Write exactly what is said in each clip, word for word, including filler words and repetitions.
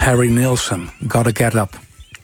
Harry Nilsson, Gotta Get Up.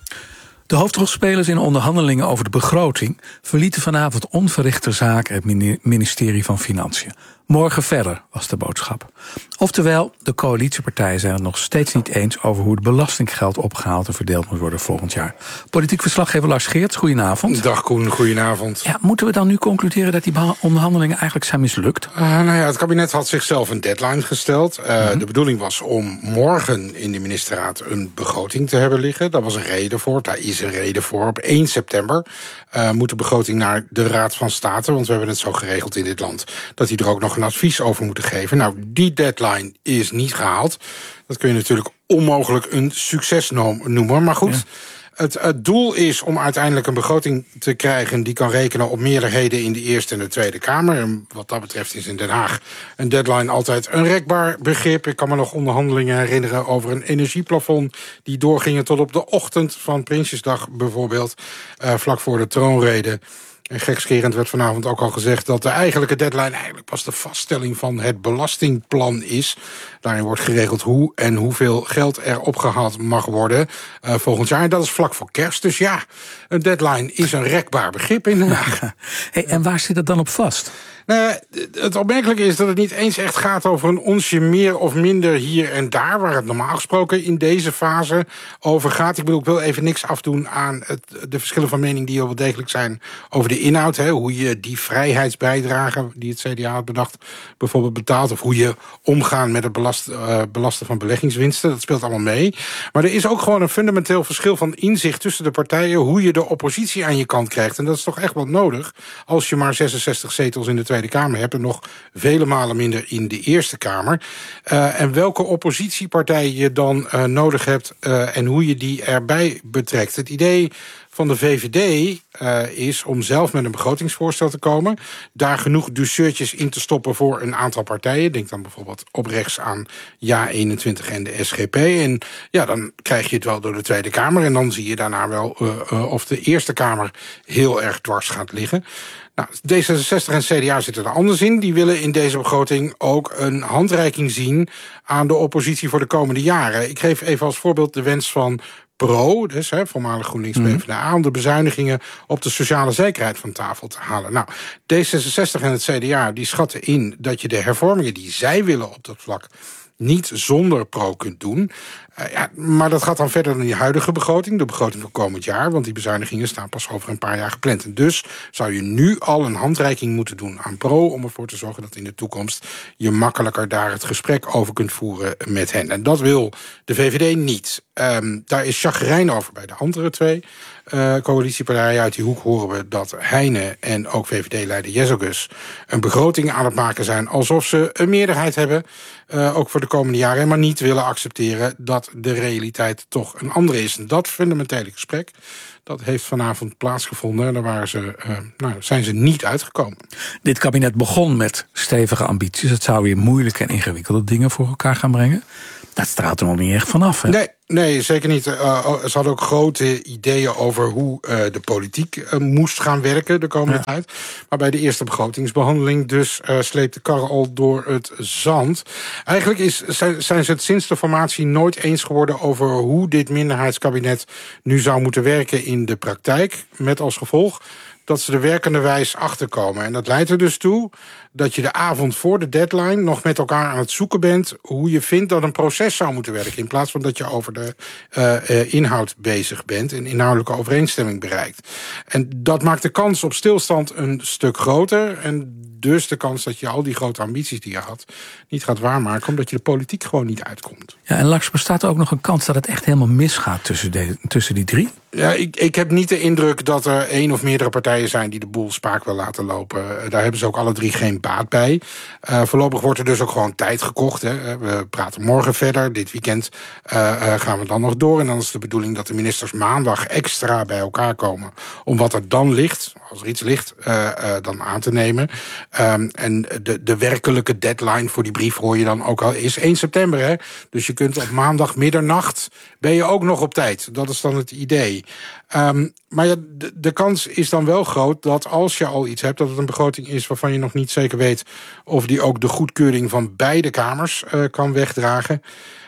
De hoofdrolspelers in onderhandelingen over de begroting verlieten vanavond onverrichter zaken het ministerie van Financiën. Morgen verder, was de boodschap. Oftewel, de coalitiepartijen zijn het nog steeds niet eens over hoe het belastinggeld opgehaald en verdeeld moet worden volgend jaar. Politiek verslaggever Lars Geerts, goedenavond. Dag Koen, goedenavond. Ja, moeten we dan nu concluderen dat die onderhandelingen eigenlijk zijn mislukt? Uh, nou ja, het kabinet had zichzelf een deadline gesteld. Uh, mm-hmm. De bedoeling was om morgen in de ministerraad een begroting te hebben liggen. Daar was een reden voor, daar is een reden voor. Op één september uh, moet de begroting naar de Raad van State, want we hebben het zo geregeld in dit land, dat die er ook nog een advies over moeten geven. Nou, die deadline is niet gehaald. Dat kun je natuurlijk onmogelijk een succes noemen. Maar goed, ja. het, het doel is om uiteindelijk een begroting te krijgen die kan rekenen op meerderheden in de Eerste en de Tweede Kamer. En wat dat betreft is in Den Haag een deadline altijd een rekbaar begrip. Ik kan me nog onderhandelingen herinneren over een energieplafond die doorgingen tot op de ochtend van Prinsjesdag bijvoorbeeld, uh, vlak voor de troonrede. En gekscherend werd vanavond ook al gezegd dat de eigenlijke deadline eigenlijk pas de vaststelling van het belastingplan is. Daarin wordt geregeld hoe en hoeveel geld er opgehaald mag worden uh, volgend jaar. En dat is vlak voor kerst. Dus ja, een deadline is een rekbaar begrip in Den Haag. Hey, en waar zit het dan op vast? Nou, het opmerkelijke is dat het niet eens echt gaat over een onsje meer of minder hier en daar, waar het normaal gesproken in deze fase over gaat. Ik bedoel, ik wil even niks afdoen aan het, de verschillen van mening die wel degelijk zijn over de inhoud. Hè, hoe je die vrijheidsbijdrage die het C D A had bedacht bijvoorbeeld betaalt, of hoe je omgaan met het belast, uh, belasten van beleggingswinsten. Dat speelt allemaal mee. Maar er is ook gewoon een fundamenteel verschil van inzicht tussen de partijen, hoe je de oppositie aan je kant krijgt. En dat is toch echt wat nodig als je maar zesenzestig zetels in de Tweede Kamer hebt en nog vele malen minder in de Eerste Kamer. Uh, en welke oppositiepartij je dan uh, nodig hebt uh, en hoe je die erbij betrekt. Het idee van de V V D uh, is om zelf met een begrotingsvoorstel te komen, daar genoeg douceurtjes in te stoppen voor een aantal partijen. Denk dan bijvoorbeeld op rechts aan Ja eenentwintig en de S G P. En ja, dan krijg je het wel door de Tweede Kamer en dan zie je daarna wel uh, uh, of de Eerste Kamer heel erg dwars gaat liggen. Nou, D zesenzestig en C D A zitten er anders in. Die willen in deze begroting ook een handreiking zien aan de oppositie voor de komende jaren. Ik geef even als voorbeeld de wens van Pro, dus hè, voormalig GroenLinks P v d A, om de bezuinigingen op de sociale zekerheid van tafel te halen. Nou, D zesenzestig en het C D A die schatten in dat je de hervormingen die zij willen op dat vlak niet zonder Pro kunt doen. Uh, ja, maar dat gaat dan verder dan die huidige begroting, de begroting van komend jaar, want die bezuinigingen staan pas over een paar jaar gepland. En dus zou je nu al een handreiking moeten doen aan Pro om ervoor te zorgen dat in de toekomst je makkelijker daar het gesprek over kunt voeren met hen. En dat wil de V V D niet. Um, daar is chagrijn over bij de andere twee uh, coalitiepartijen. Uit die hoek horen we dat Heine en ook V V D-leider Jezelgus een begroting aan het maken zijn alsof ze een meerderheid hebben, uh, ook voor de komende jaren, maar niet willen accepteren dat de realiteit toch een andere is. En dat fundamentele gesprek, dat heeft vanavond plaatsgevonden en daar waren ze, uh, nou, zijn ze niet uitgekomen. Dit kabinet begon met stevige ambities. Het zou weer moeilijke en ingewikkelde dingen voor elkaar gaan brengen. Dat straalt er nog niet echt vanaf, hè? Nee, nee, zeker niet. Uh, ze hadden ook grote ideeën over hoe uh, de politiek uh, moest gaan werken de komende ja. tijd. Maar bij de eerste begrotingsbehandeling dus uh, sleept de kar al door het zand. Eigenlijk is, zijn, zijn ze het sinds de formatie nooit eens geworden over hoe dit minderheidskabinet nu zou moeten werken in de praktijk. Met als gevolg dat ze er werkende wijs achterkomen. En dat leidt er dus toe dat je de avond voor de deadline nog met elkaar aan het zoeken bent hoe je vindt dat een proces zou moeten werken, in plaats van dat je over de uh, uh, inhoud bezig bent en inhoudelijke overeenstemming bereikt. En dat maakt de kans op stilstand een stuk groter en dus de kans dat je al die grote ambities die je had niet gaat waarmaken, omdat je de politiek gewoon niet uitkomt. Ja, en Lars, bestaat er ook nog een kans dat het echt helemaal misgaat tussen, de, tussen die drie? Ja, ik, ik heb niet de indruk dat er één of meerdere partijen zijn die de boel spaak wil laten lopen. Daar hebben ze ook alle drie geen baat bij. Uh, voorlopig wordt er dus ook gewoon tijd gekocht. Hè. We praten morgen verder. Dit weekend uh, uh, gaan we dan nog door. En dan is de bedoeling dat de ministers maandag extra bij elkaar komen om wat er dan ligt, als er iets ligt, uh, uh, dan aan te nemen. Um, en de, de werkelijke deadline voor die brief hoor je dan ook al is één september. Hè. Dus je kunt op maandag middernacht ben je ook nog op tijd. Dat is dan het idee. Um, maar ja, de, de kans is dan wel groot dat als je al iets hebt, dat het een begroting is waarvan je nog niet zeker weet of die ook de goedkeuring van beide kamers uh, kan wegdragen.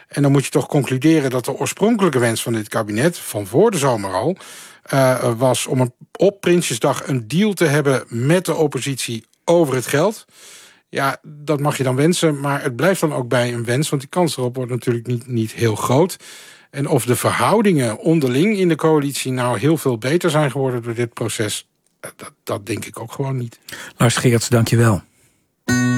En dan moet je toch concluderen dat de oorspronkelijke wens van dit kabinet, van voor de zomer al, uh, was om een, op Prinsjesdag een deal te hebben met de oppositie over het geld. Ja, dat mag je dan wensen, maar het blijft dan ook bij een wens, want die kans erop wordt natuurlijk niet, niet heel groot. En of de verhoudingen onderling in de coalitie nou heel veel beter zijn geworden door dit proces, dat, dat denk ik ook gewoon niet. Lars Geerts, dank je wel.